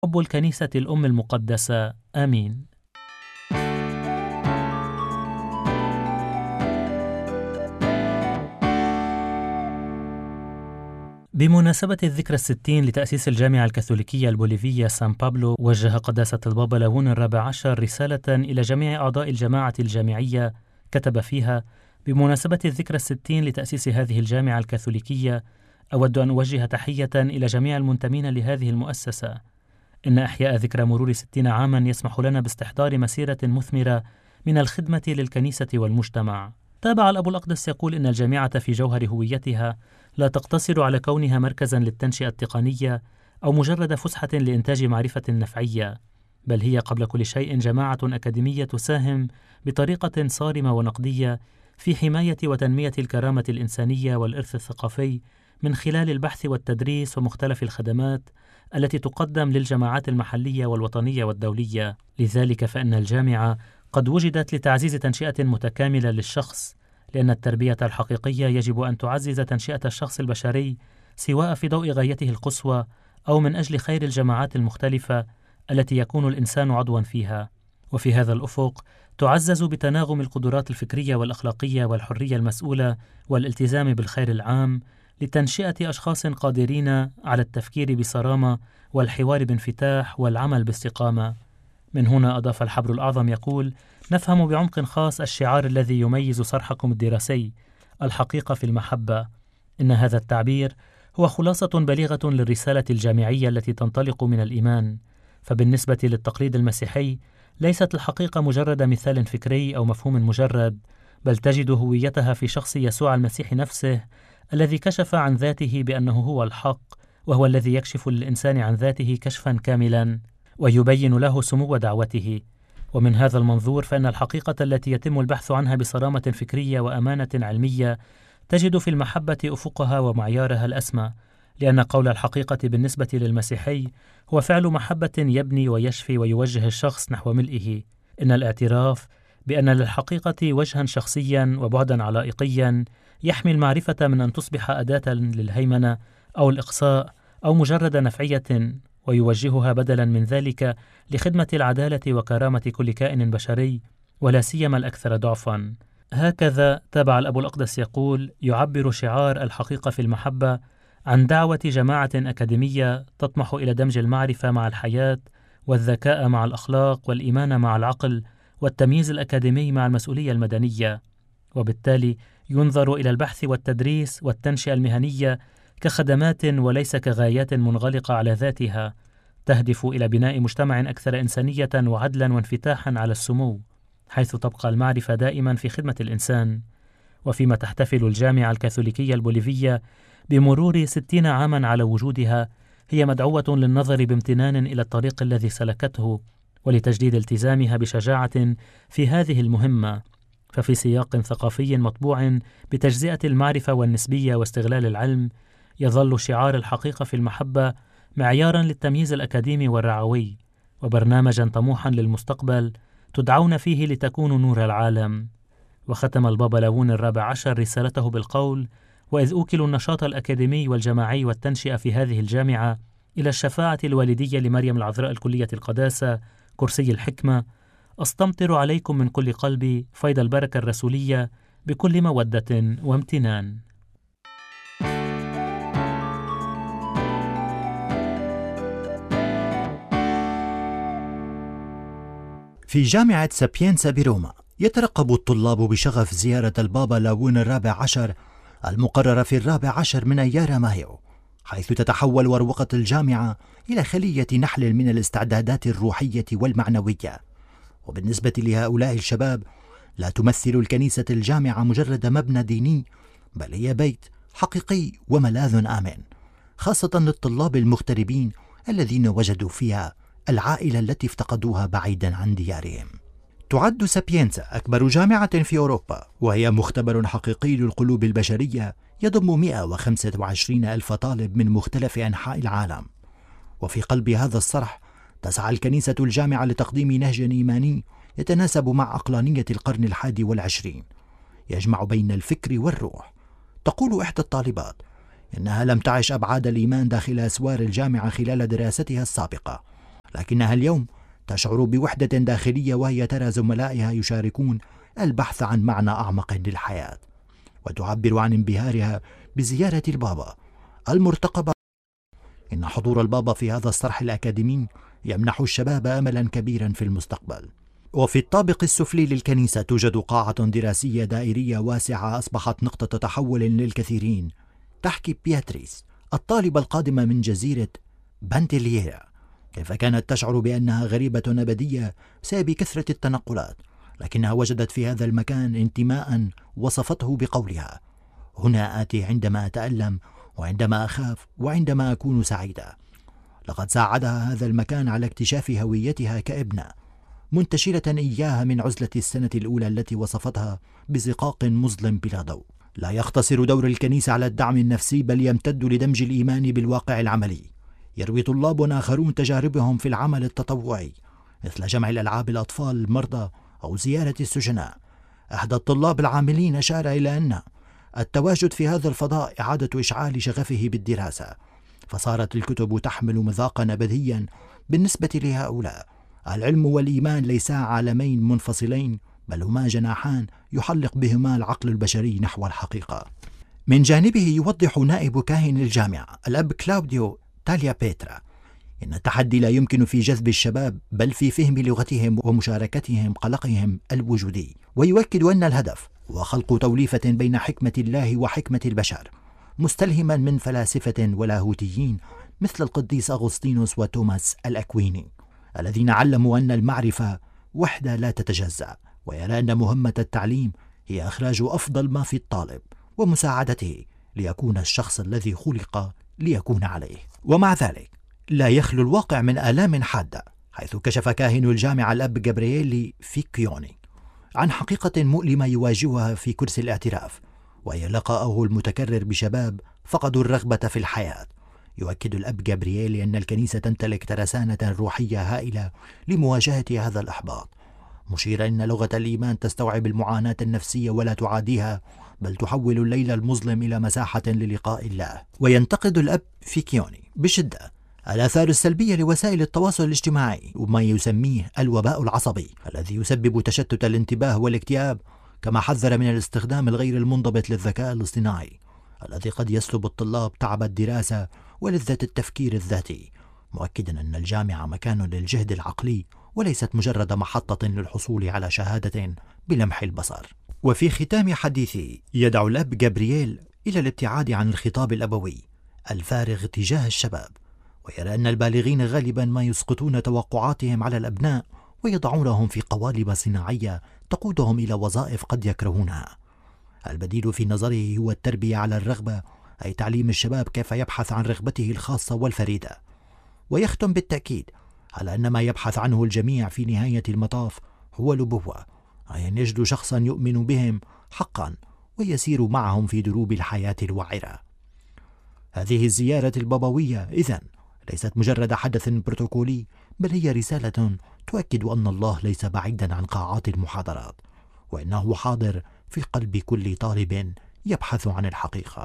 حب الكنيسة الأم المقدسة. آمين. بمناسبة الذكرى 60 لتأسيس الجامعة الكاثوليكية البوليفية سان بابلو، وجه قداسة البابا لاون الرابع عشر رسالة إلى جميع أعضاء الجماعة الجامعية، كتب فيها: بمناسبة الذكرى 60 لتأسيس هذه الجامعة الكاثوليكية، أود أن أوجه تحية إلى جميع المنتمين لهذه المؤسسة. إن إحياء ذكرى مرور 60 عاما يسمح لنا باستحضار مسيرة مثمرة من الخدمة للكنيسة والمجتمع. تابع الأب الأقدس يقول إن الجامعة في جوهر هويتها لا تقتصر على كونها مركزا للتنشئة التقنية أو مجرد فسحة لإنتاج معرفة نفعية، بل هي قبل كل شيء جماعة أكاديمية تساهم بطريقة صارمة ونقدية في حماية وتنمية الكرامة الإنسانية والإرث الثقافي من خلال البحث والتدريس ومختلف الخدمات التي تقدم للجماعات المحلية والوطنية والدولية. لذلك فإن الجامعة قد وجدت لتعزيز تنشئة متكاملة للشخص، لأن التربية الحقيقية يجب أن تعزز تنشئة الشخص البشري، سواء في ضوء غايته القصوى أو من أجل خير الجماعات المختلفة التي يكون الإنسان عضوا فيها. وفي هذا الأفق تعزز بتناغم القدرات الفكرية والأخلاقية والحرية المسؤولة والالتزام بالخير العام لتنشئة أشخاص قادرين على التفكير بصرامة والحوار بانفتاح والعمل باستقامة. من هنا أضاف الحبر الأعظم يقول: نفهم بعمق خاص الشعار الذي يميز صرحكم الدراسي: الحقيقة في المحبة. إن هذا التعبير هو خلاصة بليغة للرسالة الجامعية التي تنطلق من الإيمان. فبالنسبة للتقليد المسيحي، ليست الحقيقة مجرد مثال فكري أو مفهوم مجرد، بل تجد هويتها في شخص يسوع المسيح نفسه، الذي كشف عن ذاته بأنه هو الحق، وهو الذي يكشف للإنسان عن ذاته كشفا كاملا ويبين له سمو دعوته. ومن هذا المنظور فإن الحقيقة التي يتم البحث عنها بصرامة فكرية وأمانة علمية تجد في المحبة أفقها ومعيارها الأسمى، لأن قول الحقيقة بالنسبة للمسيحي هو فعل محبة يبني ويشفي ويوجه الشخص نحو ملئه. إن الاعتراف بأن للحقيقة وجها شخصيا وبعدا علائقيا يحمي المعرفة من أن تصبح أداة للهيمنة أو الإقصاء أو مجرد نفعية، ويوجهها بدلا من ذلك لخدمة العدالة وكرامة كل كائن بشري، ولا سيما الأكثر ضعفا. هكذا تابع الأب الأقدس يقول: يعبر شعار الحقيقة في المحبة عن دعوة جماعة أكاديمية تطمح إلى دمج المعرفة مع الحياة، والذكاء مع الأخلاق، والإيمان مع العقل، والتمييز الأكاديمي مع المسؤولية المدنية. وبالتالي ينظر إلى البحث والتدريس والتنشئة المهنية كخدمات وليس كغايات منغلقة على ذاتها، تهدف إلى بناء مجتمع أكثر إنسانية وعدلا وانفتاحا على السمو، حيث تبقى المعرفة دائما في خدمة الإنسان. وفيما تحتفل الجامعة الكاثوليكية البوليفية بمرور 60 عاما على وجودها، هي مدعوة للنظر بامتنان إلى الطريق الذي سلكته، ولتجديد التزامها بشجاعة في هذه المهمة. ففي سياق ثقافي مطبوع بتجزئة المعرفة والنسبية واستغلال العلم، يظل شعار الحقيقة في المحبة معيارا للتمييز الأكاديمي والرعوي، وبرنامجا طموحا للمستقبل تدعون فيه لتكونوا نور العالم. وختم البابا لاون الرابع عشر رسالته بالقول: وإذ أوكل النشاط الأكاديمي والجماعي والتنشئة في هذه الجامعة إلى الشفاعة الوالدية لمريم العذراء الكلية القداسة كرسي الحكمة، أستمطر عليكم من كل قلبي فيض البركة الرسولية بكل مودة وامتنان. في جامعة سابينسا بروما يترقب الطلاب بشغف زيارة البابا لاون الرابع عشر المقررة في 14 من أيار مايو، حيث تتحول أروقة الجامعة إلى خلية نحل من الاستعدادات الروحية والمعنوية. وبالنسبة لهؤلاء الشباب، لا تمثل الكنيسة الجامعة مجرد مبنى ديني، بل هي بيت حقيقي وملاذ آمن، خاصة للطلاب المغتربين الذين وجدوا فيها العائلة التي افتقدوها بعيدا عن ديارهم. تعد سابينسا أكبر جامعة في أوروبا، وهي مختبر حقيقي للقلوب البشرية يضم 125 ألف طالب من مختلف أنحاء العالم. وفي قلب هذا الصرح تسعى الكنيسة الجامعة لتقديم نهج إيماني يتناسب مع عقلانية القرن 21، يجمع بين الفكر والروح. تقول إحدى الطالبات إنها لم تعش أبعاد الإيمان داخل أسوار الجامعة خلال دراستها السابقة، لكنها اليوم تشعر بوحدة داخلية وهي ترى زملائها يشاركون البحث عن معنى أعمق للحياة، وتعبر عن انبهارها بزيارة البابا المرتقبة. إن حضور البابا في هذا الصرح الأكاديمي يمنح الشباب أملا كبيرا في المستقبل. وفي الطابق السفلي للكنيسة توجد قاعة دراسية دائرية واسعة أصبحت نقطة تحول للكثيرين. تحكي بياتريس الطالبة القادمة من جزيرة بانتيلييرا كيف كانت تشعر بأنها غريبة أبدية بسبب كثرة التنقلات، لكنها وجدت في هذا المكان انتماء وصفته بقولها: هنا آتي عندما أتألم وعندما أخاف وعندما أكون سعيدة. لقد ساعدها هذا المكان على اكتشاف هويتها كابنة، منتشلة إياها من عزلة السنة الأولى التي وصفتها بزقاق مظلم بلا ضوء. لا يقتصر دور الكنيسة على الدعم النفسي، بل يمتد لدمج الإيمان بالواقع العملي. يروي طلاب آخرون تجاربهم في العمل التطوعي، مثل جمع الألعاب الأطفال المرضى أو زيارة السجناء. أحد الطلاب العاملين أشار إلى أن التواجد في هذا الفضاء إعادة إشعال شغفه بالدراسة، فصارت الكتب تحمل مذاقا أبديا بالنسبة لهؤلاء. العلم والإيمان ليسا عالمين منفصلين، بل هما جناحان يحلق بهما العقل البشري نحو الحقيقة. من جانبه يوضح نائب كاهن الجامعة الأب كلاوديو تاليا بيترا إن التحدي لا يمكن في جذب الشباب، بل في فهم لغتهم ومشاركتهم قلقهم الوجودي. ويؤكد أن الهدف هو خلق توليفة بين حكمة الله وحكمة البشر، مستلهما من فلاسفة ولاهوتيين مثل القديس أغسطينوس وتوماس الأكويني، الذين علموا أن المعرفة وحدة لا تتجزأ، ويرى أن مهمة التعليم هي إخراج أفضل ما في الطالب ومساعدته ليكون الشخص الذي خلق ليكون عليه. ومع ذلك لا يخلو الواقع من آلام حادة، حيث كشف كاهن الجامعة الأب جابرييلي فيكيوني عن حقيقة مؤلمة يواجهها في كرسي الاعتراف، وهي لقاءه المتكرر بشباب فقدوا الرغبة في الحياة. يؤكد الأب جابرييلي أن الكنيسة تمتلك ترسانة روحية هائلة لمواجهة هذا الإحباط، مشيرا أن لغة الإيمان تستوعب المعاناة النفسية ولا تعاديها، بل تحول الليل المظلم إلى مساحة للقاء الله. وينتقد الأب فيكيوني بشدة الآثار السلبية لوسائل التواصل الاجتماعي وما يسميه الوباء العصبي الذي يسبب تشتت الانتباه والاكتئاب، كما حذر من الاستخدام الغير المنضبط للذكاء الاصطناعي الذي قد يسلب الطلاب تعب الدراسة ولذة التفكير الذاتي، مؤكدا أن الجامعة مكان للجهد العقلي وليست مجرد محطة للحصول على شهادة بلمح البصر. وفي ختام حديثه يدعو الأب جابرييل إلى الابتعاد عن الخطاب الأبوي الفارغ تجاه الشباب، ويرى أن البالغين غالبا ما يسقطون توقعاتهم على الأبناء ويضعونهم في قوالب صناعية تقودهم إلى وظائف قد يكرهونها. البديل في نظره هو التربية على الرغبة، أي تعليم الشباب كيف يبحث عن رغبته الخاصة والفريدة. ويختم بالتأكيد على أن ما يبحث عنه الجميع في نهاية المطاف هو الأبوة، أي أن يجدوا شخصا يؤمن بهم حقا ويسير معهم في دروب الحياة الوعرة. هذه الزيارة البابوية إذن ليست مجرد حدث بروتوكولي، بل هي رسالة تؤكد أن الله ليس بعيدا عن قاعات المحاضرات، وإنه حاضر في قلب كل طالب يبحث عن الحقيقة.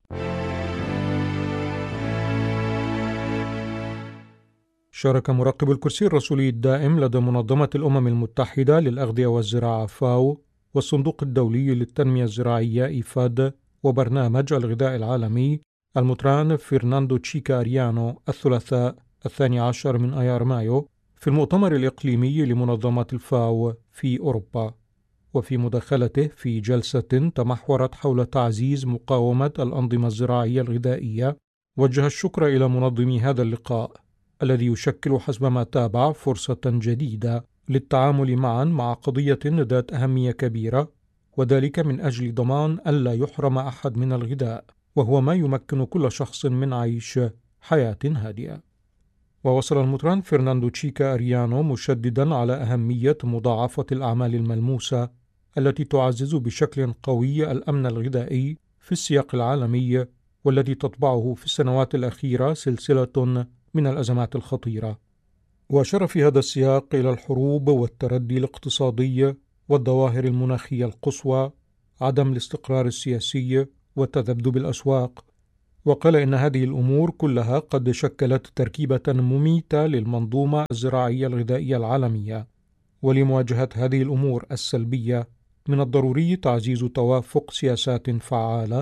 شارك مراقب الكرسي الرسولي الدائم لدى منظمة الأمم المتحدة للأغذية والزراعة فاو والصندوق الدولي للتنمية الزراعية إيفاد وبرنامج الغذاء العالمي المطران فرناندو تشيكا أريانو الثلاثاء 12 من آيار مايو في المؤتمر الإقليمي لمنظمة الفاو في أوروبا. وفي مداخلته في جلسة تمحورت حول تعزيز مقاومة الأنظمة الزراعية الغذائية، وجه الشكر إلى منظمي هذا اللقاء الذي يشكل حسب ما تابع فرصة جديدة للتعامل معا مع قضية ذات أهمية كبيرة، وذلك من أجل ضمان ألا يحرم أحد من الغذاء، وهو ما يمكن كل شخص من عيش حياة هادئة. ووصل المطران فرناندو تشيكا أريانو مشددا على أهمية مضاعفة الأعمال الملموسة التي تعزز بشكل قوي الأمن الغذائي في السياق العالمي، والذي تتبعه في السنوات الأخيرة سلسلة من الأزمات الخطيرة. وأشار في هذا السياق إلى الحروب والتردي الاقتصادي والظواهر المناخية القصوى، عدم الاستقرار السياسي وتذبذب الأسواق، وقال إن هذه الأمور كلها قد شكلت تركيبة مميتة للمنظومة الزراعية الغذائية العالمية، ولمواجهة هذه الأمور السلبية من الضروري تعزيز توافق سياسات فعالة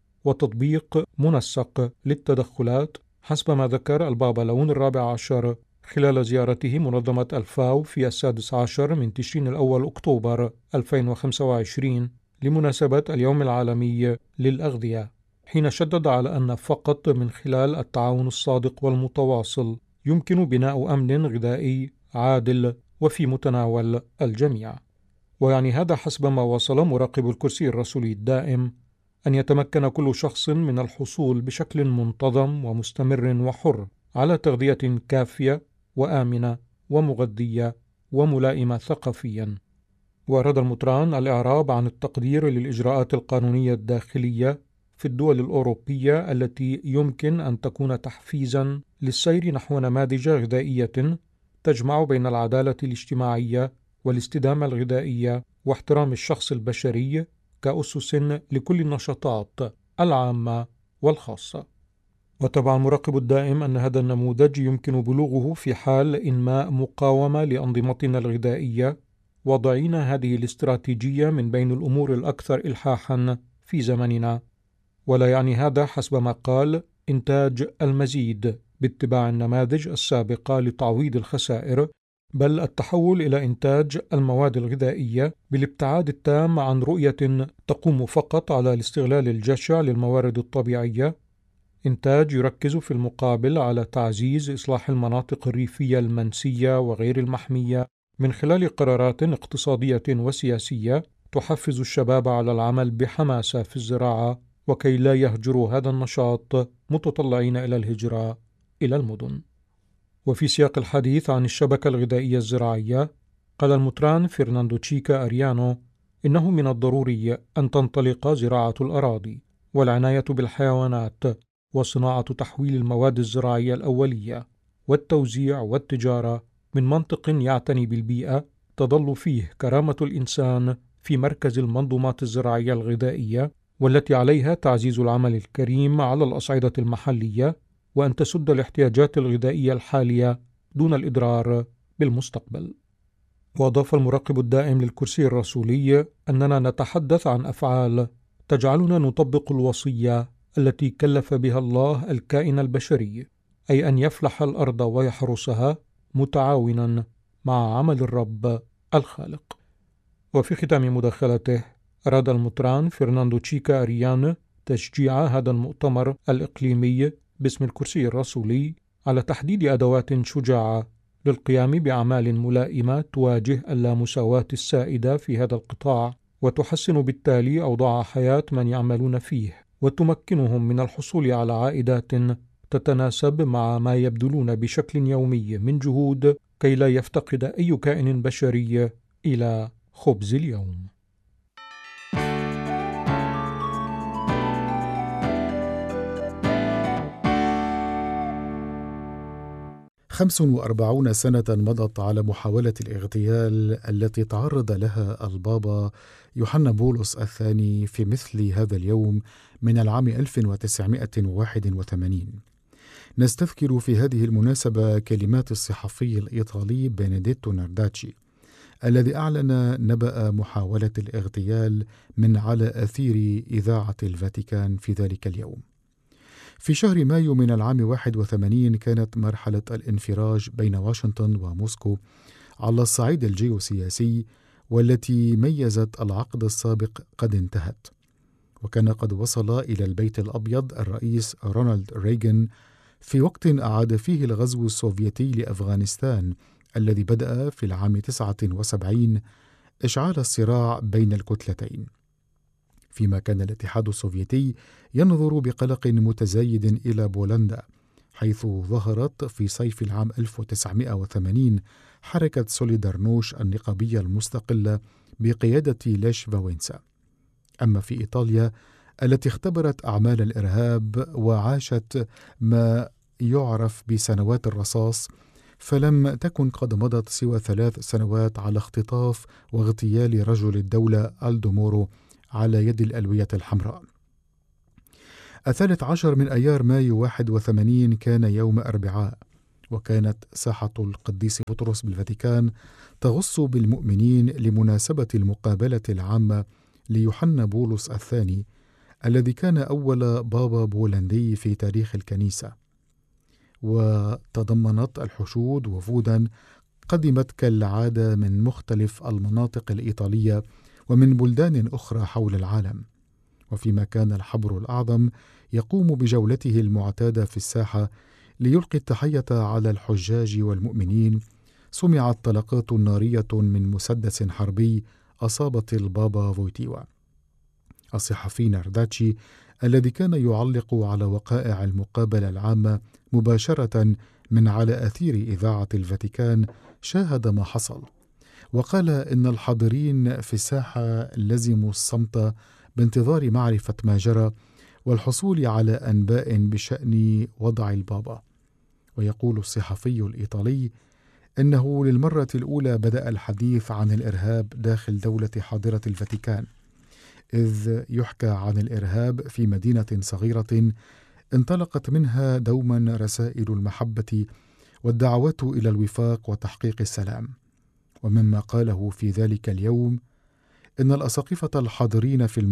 وتطبيق منسق للتدخلات، حسب ما ذكر البابا لون الرابع عشر خلال زيارته منظمة الفاو في 16 من تشرين الأول أكتوبر 2025 لمناسبة اليوم العالمي للأغذية، حين شدد على أن فقط من خلال التعاون الصادق والمتواصل يمكن بناء أمن غذائي عادل وفي متناول الجميع. ويعني هذا حسب ما وصل مراقب الكرسي الرسولي الدائم أن يتمكن كل شخص من الحصول بشكل منتظم ومستمر وحر على تغذية كافية وآمنة ومغذية وملائمة ثقافيا. وأراد المطران الإعراب عن التقدير للإجراءات القانونية الداخلية في الدول الأوروبية التي يمكن أن تكون تحفيزا للسير نحو نماذج غذائية تجمع بين العدالة الاجتماعية والاستدامة الغذائية واحترام الشخص البشري كأسس لكل النشاطات العامة والخاصة. وتبع المراقب الدائم أن هذا النموذج يمكن بلوغه في حال إنماء مقاومة لأنظمتنا الغذائية، وضعين هذه الاستراتيجية من بين الأمور الأكثر إلحاحا في زمننا. ولا يعني هذا حسب ما قال إنتاج المزيد باتباع النماذج السابقة لتعويض الخسائر، بل التحول إلى إنتاج المواد الغذائية بالابتعاد التام عن رؤية تقوم فقط على الاستغلال الجشع للموارد الطبيعية، إنتاج يركز في المقابل على تعزيز إصلاح المناطق الريفية المنسية وغير المحمية من خلال قرارات اقتصادية وسياسية تحفز الشباب على العمل بحماسة في الزراعة وكي لا يهجروا هذا النشاط متطلعين إلى الهجرة إلى المدن. وفي سياق الحديث عن الشبكة الغذائية الزراعية، قال المطران فرناندو تشيكا أريانو إنه من الضروري أن تنطلق زراعة الأراضي والعناية بالحيوانات وصناعة تحويل المواد الزراعية الأولية والتوزيع والتجارة من منطق يعتني بالبيئة تظل فيه كرامة الإنسان في مركز المنظومات الزراعية الغذائية، والتي عليها تعزيز العمل الكريم على الأصعدة المحلية وأن تسد الاحتياجات الغذائية الحالية دون الإضرار بالمستقبل. وأضاف المراقب الدائم للكرسي الرسولي أننا نتحدث عن أفعال تجعلنا نطبق الوصية التي كلف بها الله الكائن البشري، أي أن يفلح الأرض ويحرسها متعاونا مع عمل الرب الخالق. وفي ختام مداخلته أراد المطران فرناندو تشيكا أريان تشجيع هذا المؤتمر الإقليمي باسم الكرسي الرسولي على تحديد أدوات شجاعة للقيام بأعمال ملائمة تواجه اللامساواة السائدة في هذا القطاع، وتحسن بالتالي أوضاع حياة من يعملون فيه، وتمكنهم من الحصول على عائدات تتناسب مع ما يبذلون بشكل يومي من جهود كي لا يفتقد أي كائن بشري إلى خبز اليوم. 45 سنة مضت على محاولة الاغتيال التي تعرض لها البابا يوحنا بولس الثاني في مثل هذا اليوم من العام 1981. نستذكر في هذه المناسبة كلمات الصحفي الإيطالي بينيديتو نارداتشي الذي أعلن نبأ محاولة الاغتيال من على أثير إذاعة الفاتيكان في ذلك اليوم. في شهر مايو من العام 81 كانت مرحلة الانفراج بين واشنطن وموسكو على الصعيد الجيوسياسي والتي ميزت العقد السابق قد انتهت، وكان قد وصل إلى البيت الأبيض الرئيس رونالد ريغان في وقت أعاد فيه الغزو السوفيتي لأفغانستان الذي بدأ في العام 79 إشعال الصراع بين الكتلتين، فيما كان الاتحاد السوفيتي ينظر بقلق متزايد إلى بولندا، حيث ظهرت في صيف العام 1980 حركة سوليدارنوش النقابية المستقلة بقيادة ليش فاوينسا. أما في إيطاليا التي اختبرت أعمال الإرهاب وعاشت ما يعرف بسنوات الرصاص، فلم تكن قد مضت سوى 3 سنوات على اختطاف واغتيال رجل الدولة ألدو مورو على يد الألوية الحمراء. 13 من أيار مايو 81 كان يوم أربعاء، وكانت ساحة القديس بطرس بالفاتيكان تغص بالمؤمنين لمناسبة المقابلة العامة ليوحنا بولس الثاني الذي كان أول بابا بولندي في تاريخ الكنيسة. وتضمنت الحشود وفودا قدمت كالعادة من مختلف المناطق الإيطالية ومن بلدان أخرى حول العالم. وفيما كان الحبر الأعظم يقوم بجولته المعتادة في الساحة ليلقي التحية على الحجاج والمؤمنين، سمعت طلقات نارية من مسدس حربي أصابت البابا فويتيوا. الصحفي نارداتشي الذي كان يعلق على وقائع المقابلة العامة مباشرة من على أثير إذاعة الفاتيكان شاهد ما حصل، وقال إن الحاضرين في الساحة لزموا الصمت بانتظار معرفة ما جرى والحصول على أنباء بشأن وضع البابا. ويقول الصحفي الإيطالي إنه للمرة الأولى بدأ الحديث عن الإرهاب داخل دولة حاضرة الفاتيكان، إذ يحكى عن الإرهاب في مدينة صغيرة انطلقت منها دوما رسائل المحبة والدعوات إلى الوفاق وتحقيق السلام. ومما قاله في ذلك اليوم إن الأساقفة الحاضرين في